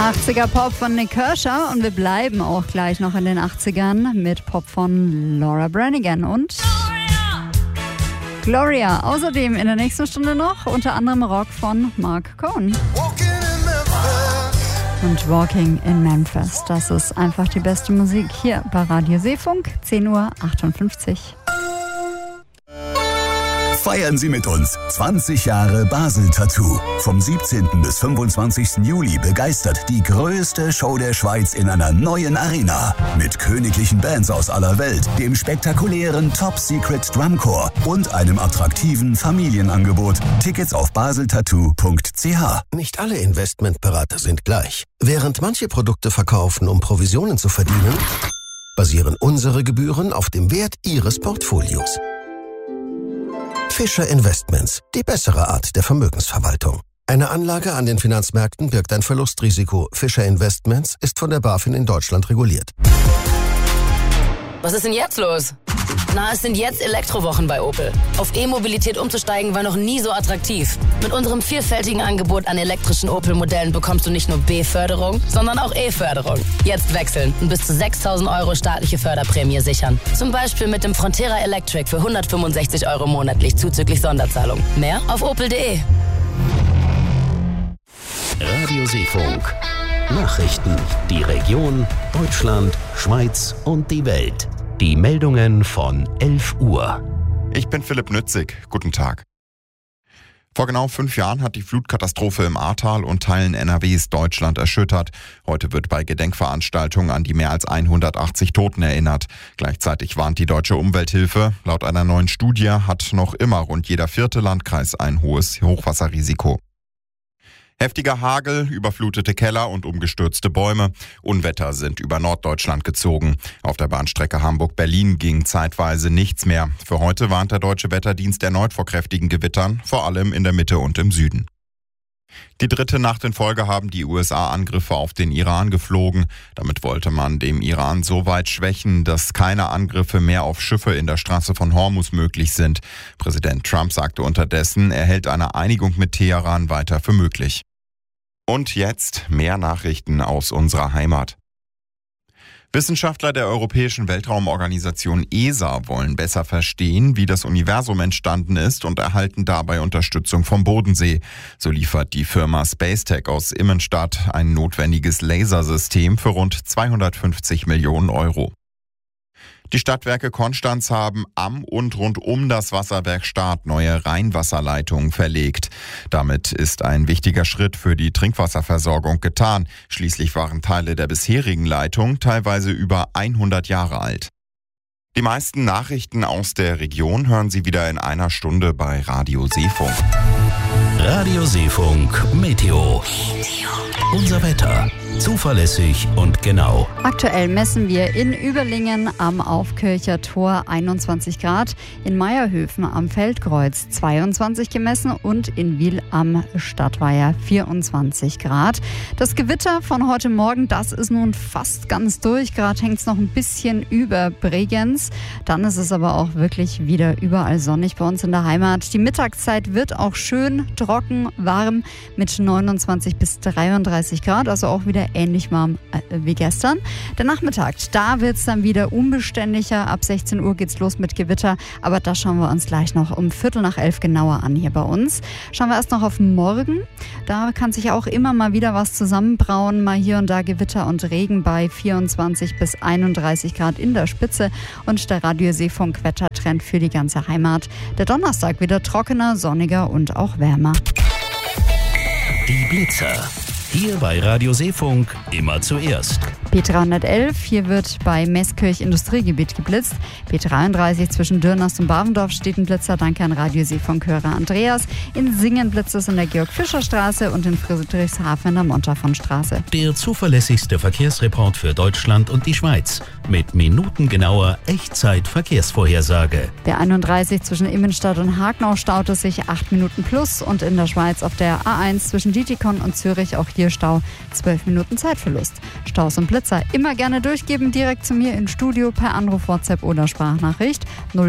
80er Pop von Nick Kershaw und wir bleiben auch gleich noch in den 80ern mit Pop von Laura Branigan und Gloria. Außerdem in der nächsten Stunde noch unter anderem Rock von Mark Cohn. Und Walking in Memphis. Das ist einfach die beste Musik hier bei Radio Seefunk, 10:58 Uhr. Feiern Sie mit uns 20 Jahre Basel Tattoo. Vom 17. bis 25. Juli begeistert die größte Show der Schweiz in einer neuen Arena. Mit königlichen Bands aus aller Welt, dem spektakulären Top Secret Drumcore und einem attraktiven Familienangebot. Tickets auf baseltattoo.ch. Nicht alle Investmentberater sind gleich. Während manche Produkte verkaufen, um Provisionen zu verdienen, basieren unsere Gebühren auf dem Wert Ihres Portfolios. Fischer Investments, die bessere Art der Vermögensverwaltung. Eine Anlage an den Finanzmärkten birgt ein Verlustrisiko. Fischer Investments ist von der BaFin in Deutschland reguliert. Was ist denn jetzt los? Na, es sind jetzt Elektrowochen bei Opel. Auf E-Mobilität umzusteigen war noch nie so attraktiv. Mit unserem vielfältigen Angebot an elektrischen Opel-Modellen bekommst du nicht nur B-Förderung, sondern auch E-Förderung. Jetzt wechseln und bis zu 6.000 € staatliche Förderprämie sichern. Zum Beispiel mit dem Frontera Electric für 165 € monatlich zuzüglich Sonderzahlung. Mehr auf opel.de. Radio Seefunk. Nachrichten. Die Region, Deutschland, Schweiz und die Welt. Die Meldungen von 11 Uhr. Ich bin Philipp Nützig. Guten Tag. Vor genau 5 Jahren hat die Flutkatastrophe im Ahrtal und Teilen NRWs Deutschland erschüttert. Heute wird bei Gedenkveranstaltungen an die mehr als 180 Toten erinnert. Gleichzeitig warnt die Deutsche Umwelthilfe. Laut einer neuen Studie hat noch immer rund jeder 4. Landkreis ein hohes Hochwasserrisiko. Heftiger Hagel, überflutete Keller und umgestürzte Bäume. Unwetter sind über Norddeutschland gezogen. Auf der Bahnstrecke Hamburg-Berlin ging zeitweise nichts mehr. Für heute warnt der Deutsche Wetterdienst erneut vor kräftigen Gewittern, vor allem in der Mitte und im Süden. Die 3. Nacht in Folge haben die USA Angriffe auf den Iran geflogen. Damit wollte man dem Iran so weit schwächen, dass keine Angriffe mehr auf Schiffe in der Straße von Hormuz möglich sind. Präsident Trump sagte unterdessen, er hält eine Einigung mit Teheran weiter für möglich. Und jetzt mehr Nachrichten aus unserer Heimat. Wissenschaftler der Europäischen Weltraumorganisation ESA wollen besser verstehen, wie das Universum entstanden ist und erhalten dabei Unterstützung vom Bodensee. So liefert die Firma Spacetech aus Immenstadt ein notwendiges Lasersystem für rund 250 Millionen €. Die Stadtwerke Konstanz haben am und rund um das Wasserwerk Start neue Rheinwasserleitungen verlegt. Damit ist ein wichtiger Schritt für die Trinkwasserversorgung getan. Schließlich waren Teile der bisherigen Leitung teilweise über 100 Jahre alt. Die meisten Nachrichten aus der Region hören Sie wieder in einer Stunde bei Radio Seefunk. Radio Seefunk Meteo. Unser Wetter. Zuverlässig und genau. Aktuell messen wir in Überlingen am Aufkircher Tor 21 Grad, in Meierhöfen am Feldkreuz 22 gemessen und in Wil am Stadtweiher 24 Grad. Das Gewitter von heute Morgen, das ist nun fast ganz durch. Gerade hängt es noch ein bisschen über Bregenz. Dann ist es aber auch wirklich wieder überall sonnig bei uns in der Heimat. Die Mittagszeit wird auch schön trocken, warm mit 29 bis 33 Grad, also auch wieder ähnlich warm wie gestern. Der Nachmittag, da wird es dann wieder unbeständiger. Ab 16 Uhr geht's los mit Gewitter, aber das schauen wir uns gleich noch um 11:45 genauer an hier bei uns. Schauen wir erst noch auf morgen. Da kann sich auch immer mal wieder was zusammenbrauen. Mal hier und da Gewitter und Regen bei 24 bis 31 Grad in der Spitze und der Radio Seefunk Wettertrend für die ganze Heimat. Der Donnerstag wieder trockener, sonniger und auch wärmer. Die Blitzer. Hier bei Radio Seefunk immer zuerst. B311, hier wird bei Meßkirch Industriegebiet geblitzt. B33 zwischen Dürnast und Bavendorf steht ein Blitzer, danke an Radio Seefunk-Hörer Andreas. In Singen blitzt es in der Georg-Fischer-Straße und in Friedrichshafen in der Montafon-Straße. Der zuverlässigste Verkehrsreport für Deutschland und die Schweiz. Mit minutengenauer Echtzeit-Verkehrsvorhersage. B31 zwischen Immenstadt und Hagnau staut es sich 8 Minuten plus und in der Schweiz auf der A1 zwischen Dietikon und Zürich auch hier Stau, 12 Minuten Zeitverlust. Staus und Blitzer immer gerne durchgeben, direkt zu mir ins Studio per Anruf, WhatsApp oder Sprachnachricht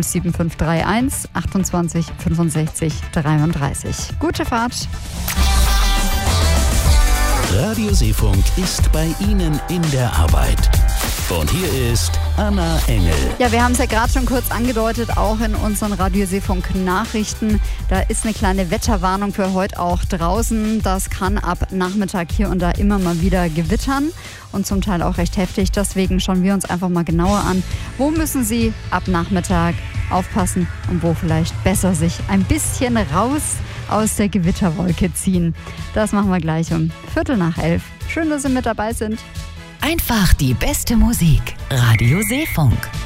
07531 28 65 33. Gute Fahrt! Radio Seefunk ist bei Ihnen in der Arbeit. Und hier ist Anna Engel. Ja, wir haben es ja gerade schon kurz angedeutet, auch in unseren Radio Seefunk Nachrichten. Da ist eine kleine Wetterwarnung für heute auch draußen. Das kann ab Nachmittag hier und da immer mal wieder gewittern und zum Teil auch recht heftig. Deswegen schauen wir uns einfach mal genauer an, wo müssen Sie ab Nachmittag aufpassen und wo vielleicht besser sich ein bisschen raus aus der Gewitterwolke ziehen. Das machen wir gleich um 11:15. Schön, dass Sie mit dabei sind. Einfach die beste Musik. Radio Seefunk.